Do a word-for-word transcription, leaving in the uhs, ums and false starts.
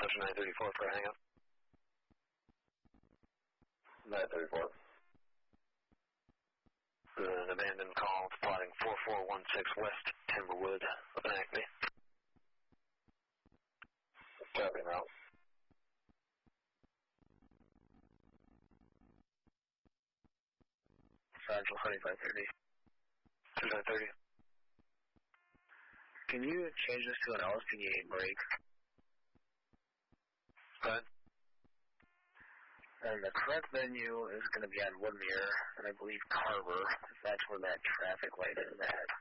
Roger nine thirty-four for a hang-up. nine thirty-four. An abandoned call plotting four four one six West Timberwood, up in Acme. Copy now. Central twenty-five thirty. twenty-five thirty. Can you change this to an L S P D eight break? Go ahead. And the correct venue is going to be on Woodmere, and I believe Carver, if that's where that traffic light is at.